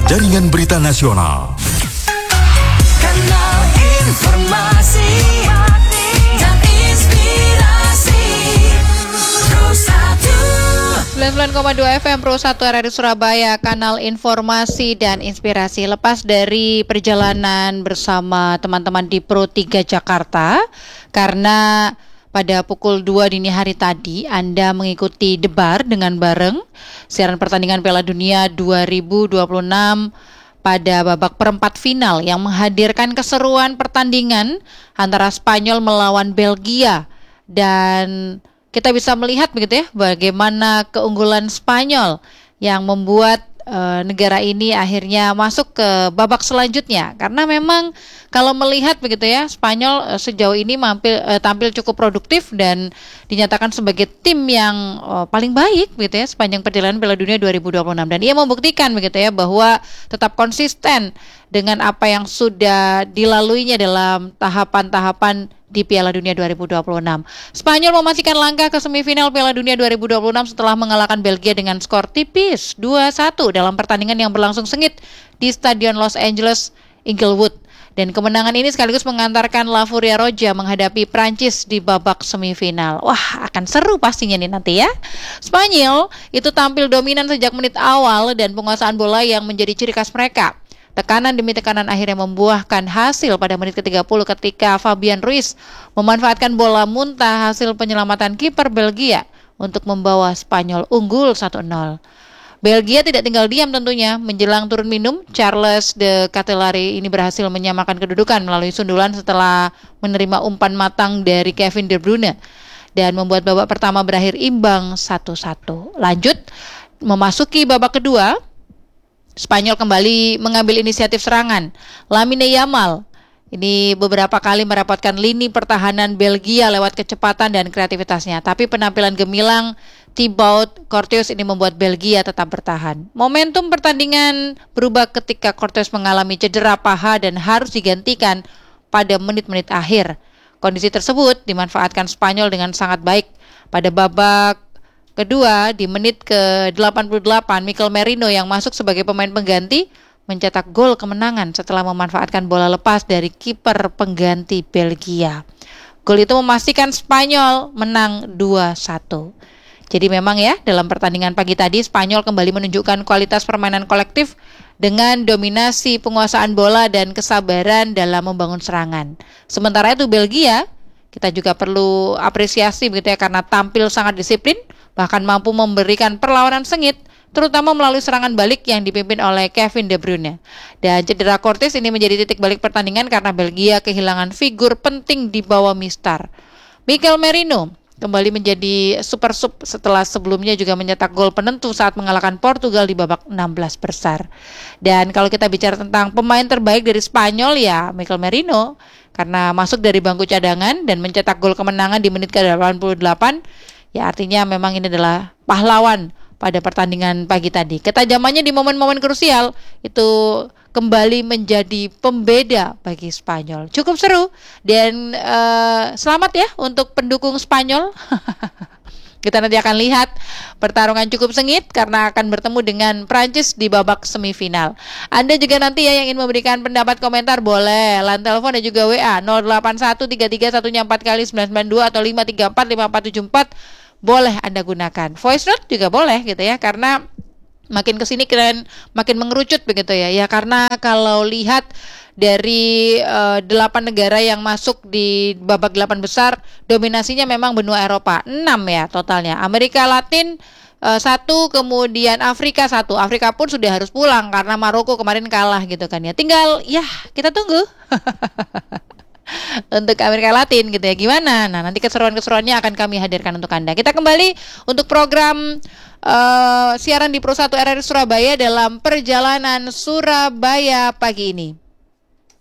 Jaringan Berita Nasional. Kanal Informasi dan Inspirasi Pro 1 99,2 FM Pro 1 RRI Surabaya, kanal informasi dan inspirasi. Lepas dari perjalanan bersama teman-teman di Pro 3 Jakarta, karena pada pukul 2 dini hari tadi Anda mengikuti debar dengan bareng siaran pertandingan Piala Dunia 2026 pada babak perempat final yang menghadirkan keseruan pertandingan antara Spanyol melawan Belgia. Dan kita bisa melihat begitu ya bagaimana keunggulan Spanyol yang membuat negara ini akhirnya masuk ke babak selanjutnya. Karena memang kalau melihat begitu ya, Spanyol sejauh ini tampil cukup produktif dan dinyatakan sebagai tim yang paling baik begitu ya sepanjang perjalanan Piala Dunia 2026. Dan ia membuktikan begitu ya bahwa tetap konsisten dengan apa yang sudah dilaluinya dalam tahapan-tahapan di Piala Dunia 2026. Spanyol memastikan langkah ke semifinal Piala Dunia 2026 setelah mengalahkan Belgia dengan skor tipis 2-1 dalam pertandingan yang berlangsung sengit di Stadion Los Angeles Inglewood. Dan kemenangan ini sekaligus mengantarkan La Furia Roja menghadapi Prancis di babak semifinal. Wah, akan seru pastinya nih nanti ya. Spanyol itu tampil dominan sejak menit awal dan penguasaan bola yang menjadi ciri khas mereka. Tekanan demi tekanan akhirnya membuahkan hasil pada menit ke-30 ketika Fabian Ruiz memanfaatkan bola muntah hasil penyelamatan kiper Belgia untuk membawa Spanyol unggul 1-0. Belgia tidak tinggal diam tentunya. Menjelang turun minum, Charles de Ketelaere ini berhasil menyamakan kedudukan melalui sundulan setelah menerima umpan matang dari Kevin De Bruyne dan membuat babak pertama berakhir imbang 1-1. Lanjut, memasuki babak kedua, Spanyol kembali mengambil inisiatif serangan. Lamine Yamal ini beberapa kali merapatkan lini pertahanan Belgia lewat kecepatan dan kreativitasnya. Tapi penampilan gemilang Thibaut Courtois ini membuat Belgia tetap bertahan. Momentum pertandingan berubah ketika Courtois mengalami cedera paha dan harus digantikan pada menit-menit akhir. Kondisi tersebut dimanfaatkan Spanyol dengan sangat baik. Pada babak kedua, di menit ke-88, Mikel Merino yang masuk sebagai pemain pengganti mencetak gol kemenangan setelah memanfaatkan bola lepas dari kiper pengganti Belgia. Gol itu memastikan Spanyol menang 2-1. Jadi memang ya, dalam pertandingan pagi tadi Spanyol kembali menunjukkan kualitas permainan kolektif dengan dominasi penguasaan bola dan kesabaran dalam membangun serangan. Sementara itu Belgia, kita juga perlu apresiasi begitu ya karena tampil sangat disiplin, bahkan mampu memberikan perlawanan sengit, terutama melalui serangan balik yang dipimpin oleh Kevin De Bruyne. Dan cedera Courtois ini menjadi titik balik pertandingan karena Belgia kehilangan figur penting di bawah Mistar. Mikel Merino kembali menjadi super sub setelah sebelumnya juga mencetak gol penentu saat mengalahkan Portugal di babak 16 besar. Dan kalau kita bicara tentang pemain terbaik dari Spanyol ya Mikel Merino, karena masuk dari bangku cadangan dan mencetak gol kemenangan di menit ke-88. Ya artinya memang ini adalah pahlawan pada pertandingan pagi tadi. Ketajamannya di momen-momen krusial itu kembali menjadi pembeda bagi Spanyol. Cukup seru dan selamat ya untuk pendukung Spanyol. Kita nanti akan lihat pertarungan cukup sengit karena akan bertemu dengan Prancis di babak semifinal. Anda juga nanti ya yang ingin memberikan pendapat komentar boleh line telepon dan juga WA 08133144 atau 5345474 boleh Anda gunakan. Voice note juga boleh gitu ya karena makin kesini kalian makin mengerucut begitu ya. Ya karena kalau lihat dari 8 negara yang masuk di babak 8 besar, dominasinya memang benua Eropa, 6 ya totalnya. Amerika Latin 1, kemudian Afrika 1. Afrika pun sudah harus pulang karena Maroko kemarin kalah gitu kan ya. Tinggal ya kita tunggu. Untuk Amerika Latin gitu ya gimana. Nah nanti keseruan-keseruannya akan kami hadirkan untuk Anda. Kita kembali untuk program siaran di Pro 1 RRI Surabaya dalam perjalanan Surabaya pagi ini.